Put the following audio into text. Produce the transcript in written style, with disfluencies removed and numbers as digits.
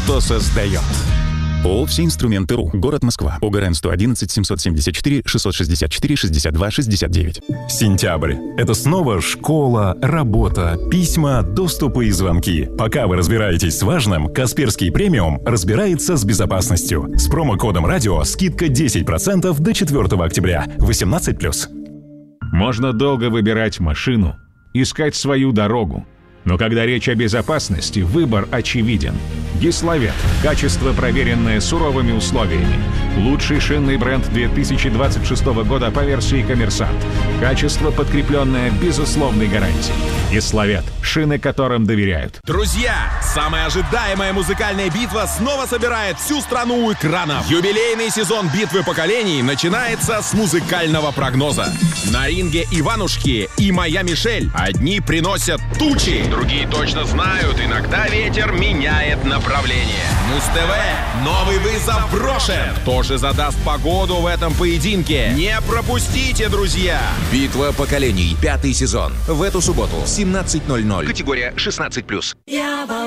что создает. ООО «Все инструменты.ру», город Москва, ОГРН 111 774 664 62 69. Сентябрь. Это снова школа, работа, письма, доступы и звонки. Пока вы разбираетесь с важным, Касперский премиум разбирается с безопасностью. С промокодом радио скидка 10% до 4 октября. 18+. Можно долго выбирать машину, искать свою дорогу. Но когда речь о безопасности, выбор очевиден. Гисловет. Качество, проверенное суровыми условиями. Лучший шинный бренд 2026 года по версии «Коммерсант». Качество, подкрепленное безусловной гарантией. Гисловет. Шины, которым доверяют. Друзья, самая ожидаемая музыкальная битва снова собирает всю страну у экранов. Юбилейный сезон битвы поколений начинается с музыкального прогноза. На ринге Иванушки и моя Мишель. Одни приносят тучи, другие точно знают, иногда ветер меняет направление. Муз-ТВ. Новый вызов брошен. Кто же задаст погоду в этом поединке? Не пропустите, друзья. Битва поколений. 5-й сезон. В эту субботу в 17:00. Категория 16+.